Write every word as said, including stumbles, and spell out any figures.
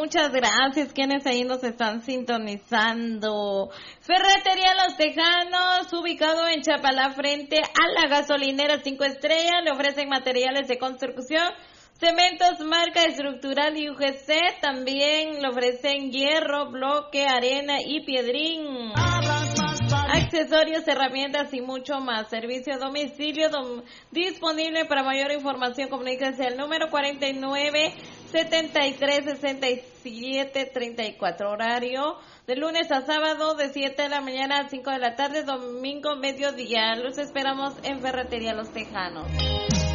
muchas gracias quienes ahí nos están sintonizando. Ferretería Los Tejanos, ubicado en Chapala frente a la gasolinera cinco estrellas, le ofrecen materiales de construcción, cementos, marca estructural y U G C, también le ofrecen hierro, bloque, arena y piedrín. Accesorios, herramientas y mucho más. Servicio a domicilio dom- disponible. Para mayor información comuníquese al número cuarenta y nueve, setenta y tres, sesenta y siete, treinta y cuatro. Horario de lunes a sábado de siete de la mañana a cinco de la tarde, domingo mediodía. Los esperamos en Ferretería Los Tejanos.